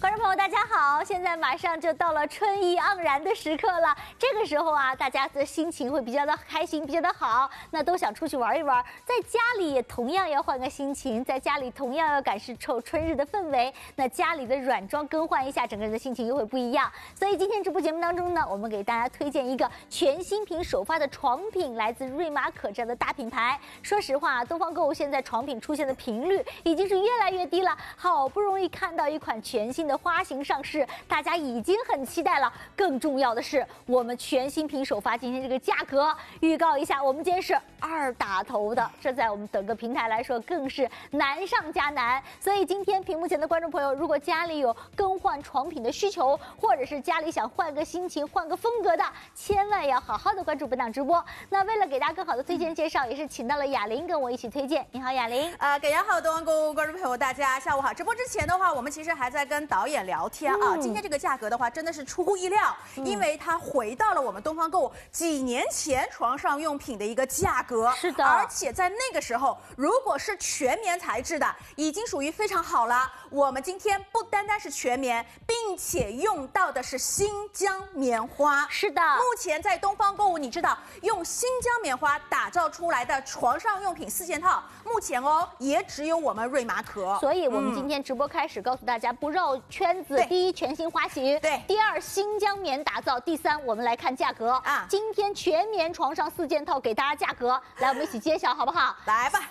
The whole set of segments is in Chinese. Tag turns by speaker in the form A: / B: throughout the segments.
A: 观众朋友，大家好！现在马上就到了春意盎然的时刻了。这个时候啊，大家的心情会比较的开心，比较的好，那都想出去玩一玩。在家里也同样要换个心情，在家里同样要感受春日的氛围。那家里的软装更换一下，整个人的心情又会不一样。所以今天直播节目当中呢，我们给大家推荐一个全新品首发的床品，来自瑞玛可这样的大品牌。说实话，东方购物现在床品出现的频率已经是越来越低了，好不容易看到一款全新的花型上市，大家已经很期待了。更重要的是，我们全新品首发今天这个价格，预告一下，我们今天是2打头的，这在我们整个平台来说更是难上加难。所以今天屏幕前的观众朋友，如果家里有更换床品的需求，或者是家里想换个心情、换个风格的，千万要好好的关注本档直播。那为了给大家更好的推荐介绍，也是请到了雅玲跟我一起推荐。你好，雅玲。
B: 大家好，东方购物观众朋友，大家下午好。直播之前的话，我们其实还在跟导演聊天啊。今天这个价格的话，真的是出乎意料，因为它回到了我们东方购物几年前床上用品的一个价格。
A: 是的，
B: 而且在那个时候，如果是全棉材质的，已经属于非常好了。我们今天不单单是全棉，并且用到的是新疆棉花。
A: 是的，
B: 目前在东方购物，你知道用新疆棉花打造出来的床上用品4件套，目前也只有我们瑞玛可。
A: 所以我们今天直播开始告诉大家不绕圈子，第一全新花型，
B: 对，
A: 第二新疆棉打造，第三我们来看价格啊。今天全棉床上4件套给大家价格，来我们一起揭晓好不好？
B: 来吧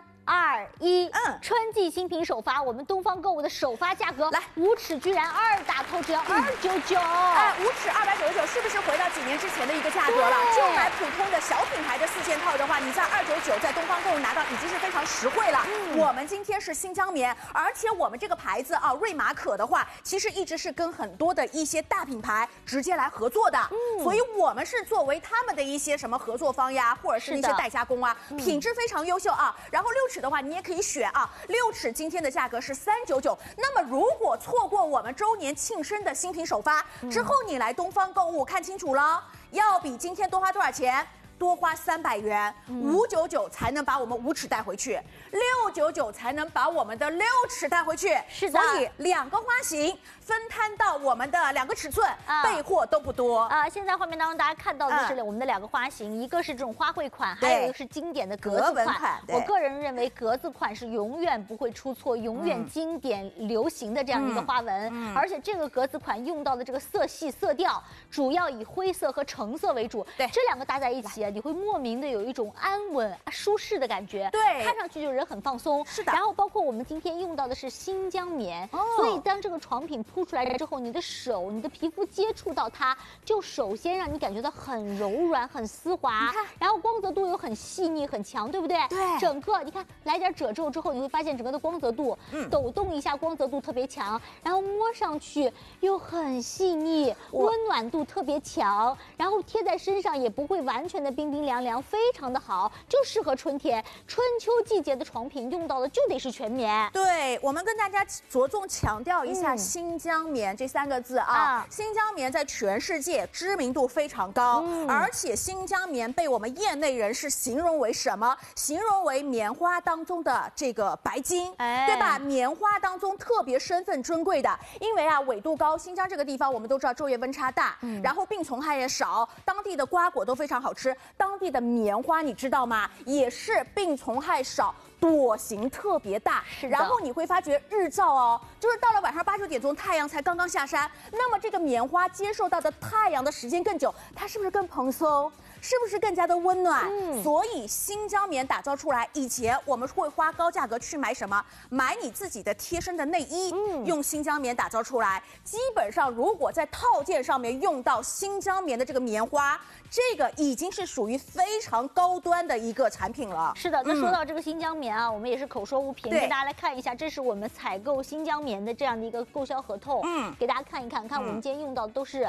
A: ，3、2、1，春季新品首发，我们东方购物的首发价格，来5尺居然2打头只要299，5
B: 尺299，是不是回到几年之前的一个价格了？就买普通的小品牌的4件套的话，你在299在东方购物拿到已经是非常实惠了。我们今天是新疆棉，而且我们这个牌子啊，瑞玛可的话，其实一直是跟很多的一些大品牌直接来合作的，所以我们是作为他们的一些什么合作方呀，或者是那些代加工啊，品质非常优秀啊。然后6尺的话，你也可以选啊，6尺今天的价格是399。那么如果错过我们周年庆生的新品首发之后，你来东方购物看清楚了，要比今天多花多少钱？多花300元，599才能把我们5尺带回去，699才能把我们的6尺带回去。
A: 是的，
B: 所以2个花型分摊到我们的2个尺寸，备货都不多
A: 现在画面当中大家看到的是我们的2个花型，一个是这种花卉款，还有一个是经典的格子款。我个人认为格子款是永远不会出错，永远经典流行的这样一个花纹。而且这个格子款用到的这个色系色调，主要以灰色和橙色为主。对，这2个搭在一起，你会莫名的有一种安稳、舒适的感觉。
B: 对，
A: 看上去就人很放松。
B: 是的。
A: 然后包括我们今天用到的是新疆棉，所以当这个床品铺出来之后，你的手、你的皮肤接触到它，就首先让你感觉到很柔软、很丝滑。然后光泽度又很细腻、很强，对不对？
B: 对。
A: 整个你看来点褶皱之后，你会发现整个的光泽度，抖动一下光泽度特别强，然后摸上去又很细腻，温暖度特别强，然后贴在身上也不会完全的冰冰凉凉，非常的好，就适合春天、春秋季节的床品用到的就得是全棉。
B: 对，我们跟大家着重强调一下新疆棉这3个字啊。新疆棉在全世界知名度非常高，而且新疆棉被我们业内人士形容为什么？形容为棉花当中的这个白金，对吧？棉花当中特别身份尊贵的，因为啊纬度高，新疆这个地方我们都知道昼夜温差大，然后病虫害也少，当地的瓜果都非常好吃。当地的棉花你知道吗？也是病虫害少，朵型特别大。然后你会发觉日照就是到了晚上8、9点钟，太阳才刚刚下山，那么这个棉花接受到的太阳的时间更久，它是不是更蓬松？是不是更加的温暖？所以新疆棉打造出来，以前我们会花高价格去买什么？买你自己的贴身的内衣，用新疆棉打造出来。基本上，如果在套件上面用到新疆棉的这个棉花，这个已经是属于非常高端的一个产品了。
A: 是的，那说到这个新疆棉啊，我们也是口说无凭，给大家来看一下，这是我们采购新疆棉的这样的一个购销合同，给大家看一看，看我们今天用到的都是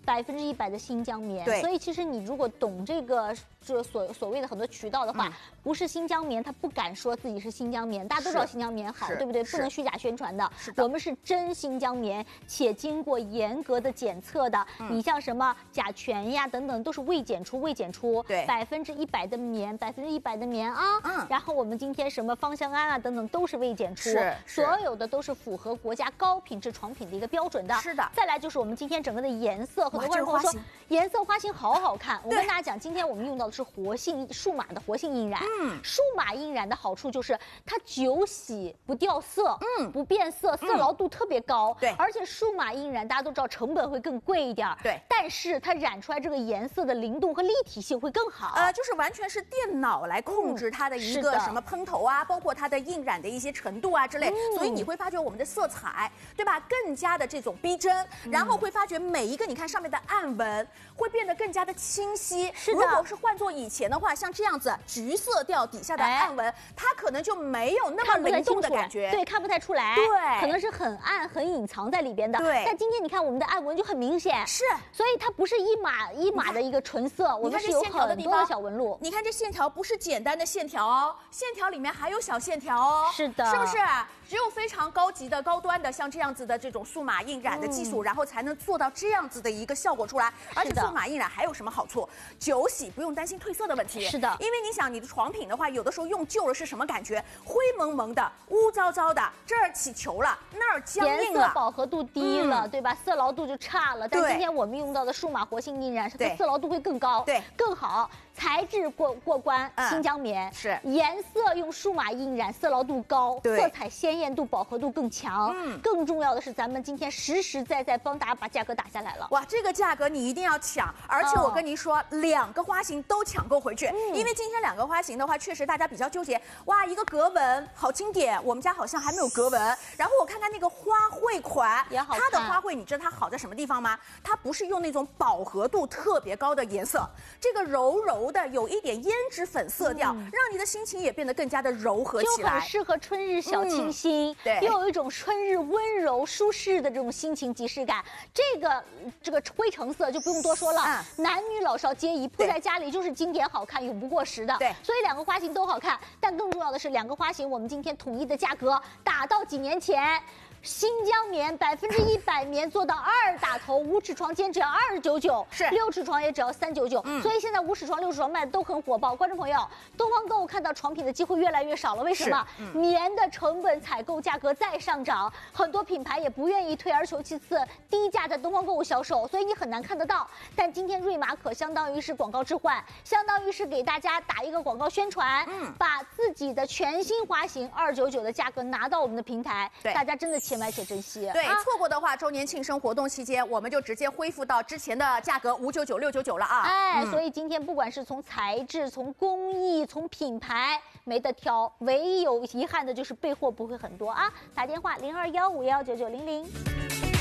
A: 100%的新疆棉。
B: 对，
A: 所以其实你如果懂这个所谓的很多渠道的话，不是新疆棉，他不敢说自己是新疆棉。大家都知道新疆棉好，对不对？不能虚假宣传的。我们是真新疆棉，且经过严格的检测的。你像什么甲醛呀等等，都是未检出，对，100%的棉，100%的棉啊。然后我们今天什么芳香胺啊等等都是未检出，所有的都是符合国家高品质床品的一个标准的。
B: 是的。
A: 再来就是我们今天整个的颜色，很多观众朋友说颜色花型好好看。我跟大家讲，今天我们用到的是数码的活性印染。数码印染的好处就是它久洗不掉色，不变色，色牢度特别高。
B: 对，
A: 而且数码印染大家都知道成本会更贵一点。
B: 对，
A: 但是它染出来这个颜色的灵动和立体性会更好。
B: 就是完全是电脑来控制它的一个什么喷头啊，包括它的印染的一些程度啊之类。所以你会发觉我们的色彩，对吧，更加的这种逼真，然后会发觉每一个你看上面的暗纹会变得更加的清晰。
A: 是的。
B: 如果是换做以前的话，像这样子橘色调底下的暗纹，它可能就没有那么灵动的感觉，
A: 对，看不太出来，
B: 对，
A: 可能是很暗、很隐藏在里边的。
B: 对。
A: 但今天你看我们的暗纹就很明显，
B: 是，
A: 所以它不是一码的一个纯色，我们是有很多的小纹路。
B: 你看这线条不是简单的线条哦，线条里面还有小线条哦，
A: 是的，
B: 是不是？只有非常高级的、高端的，像这样子的这种数码印染的技术，然后才能做到这样子的一个效果出来。而且数码印染还有什么好处？久洗不用担心褪色的问题。
A: 是的，
B: 因为你想你的床品的话，有的时候用旧了是什么感觉？灰蒙蒙的、污糟糟的，这儿起球了，那儿僵硬了，
A: 颜色饱和度低了，对吧？色牢度就差了。但今天我们用到的数码活性印染，它色牢度会更高，
B: 对，
A: 更好。材质过关，新疆棉
B: 是
A: 颜色用数码印染，色牢度高，色彩鲜艳度、饱和度更强。更重要的是，咱们今天实实在在帮大家把价格打下来了。
B: 哇，这个价格你一定要抢，而且我跟您说，2个花型都抢购回去，因为今天2个花型的话，确实大家比较纠结。哇，一个格纹好经典，我们家好像还没有格纹。然后我看看那个花卉款，
A: 也好看。
B: 它的花卉你知道它好在什么地方吗？它不是用那种饱和度特别高的颜色，这个柔柔的有一点胭脂粉色调，让你的心情也变得更加的柔和起来，
A: 就很适合春日小清新，
B: 对，
A: 又有一种春日温柔舒适的这种心情即视感。这个灰橙色就不用多说了，男女老少皆宜，铺在家里就是经典好看，永不过时的。
B: 对，
A: 所以2个花型都好看，但更重要的是2个花型我们今天统一的价格打到几年前。新疆棉100%棉做到2打头，5尺床间只要299，
B: 是
A: 6尺床也只要399。所以现在5尺床、6尺床卖的都很火爆。观众朋友，东方购物看到床品的机会越来越少了，为什么？棉的成本采购价格在上涨，很多品牌也不愿意退而求其次，低价在东方购物销售，所以你很难看得到。但今天瑞玛可相当于是广告置换，相当于是给大家打一个广告宣传，把自己的全新花型299的价格拿到我们的平台，大家真的且买且珍惜。
B: 对，错过的话，周年庆生活动期间，我们就直接恢复到之前的价格599、699了啊！
A: 所以今天不管是从材质、从工艺、从品牌，没得挑。唯有遗憾的就是备货不会很多啊！打电话0215119900。